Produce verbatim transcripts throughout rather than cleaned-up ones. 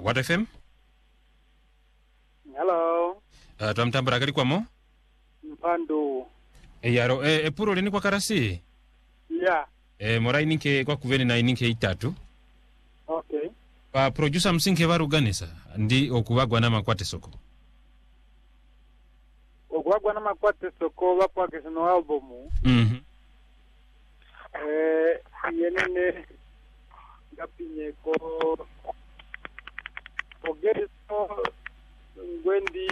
What F M? Hello. Uh, twamtambura kali kwamo? Mpandu. E yaro, e, e puro lini kwa karasi? Yeah. E morai ninke kwa kuveni na ininke itatu. Okay. Pa producer msinke varu ganisa, ndi okubagwa na makwate soko. Okubagwa na makwate soko wapwa kesino albumu. Mhm. Eh, yenene gapinye ko Ogeso Ngwendi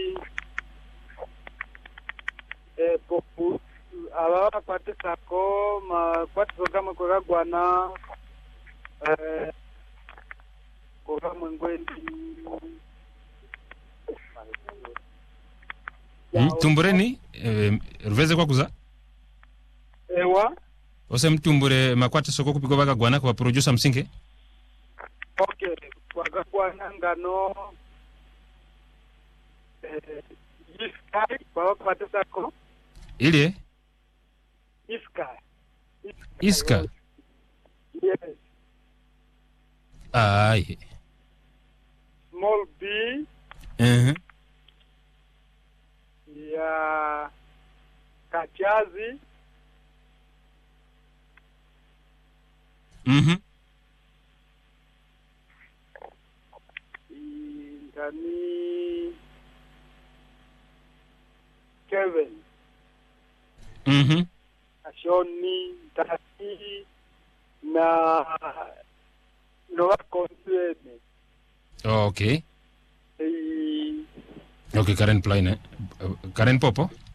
eh popu aba kwate sako ma kwate soko kwa gwana eh kwa Ngwendi Mm, tumbureni eh, ruveze kwa kuza? Ewa. Ose mtumbure makwate soko kupiko baka gwana kwa producer msinke? Okay, kwa kwa ngano eh Iskai kwa kwate sako. Ile? Iska. Iska? Yes. Ai. Small B. Mhm. Ya Kachazi. Mhm. Ngani Kevin. Mhm. Ashoni Tati na Noah Consuene. Okay. Eh Okay, Karen Plaine. Karen Popo?